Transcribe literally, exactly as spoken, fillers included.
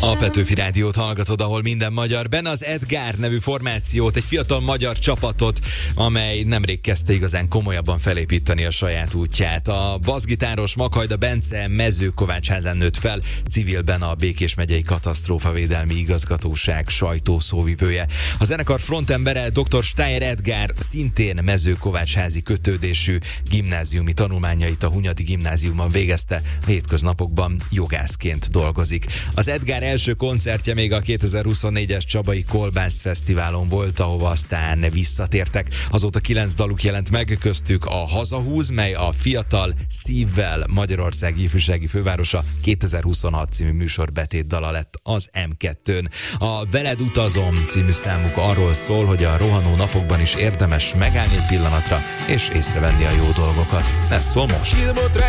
A Petőfi Rádiót hallgatod, ahol minden magyar. Benne az Edgár nevű formációt, egy fiatal magyar csapatot, amely nemrég kezdte igazán komolyabban felépíteni a saját útját. A basszgitáros Makhajda Bence Mezőkovácsházán nőtt fel, civilben a Békés megyei katasztrófavédelmi igazgatóság sajtószóvivője. A zenekar frontembere dr. Steyer Edgár szintén mezőkovácsházi kötődésű, gimnáziumi tanulmányait a Hunyadi Gimnáziumban végezte, a hétköznapokban jogászként dolgozik. Az Edgár első koncertje még a kétezer-huszonnégyes Csabai Kolbász Fesztiválon volt, ahova aztán visszatértek. Azóta kilenc daluk jelent meg, köztük a Hazahúz, mely a Fiatal Szívvel Magyarország ifjúsági fővárosa kétezer-huszonhat című műsor betétdala lett az em kettőn. A Veled utazom című számuk arról szól, hogy a rohanó napokban is érdemes megállni egy pillanatra és észrevenni a jó dolgokat. Ez szól most.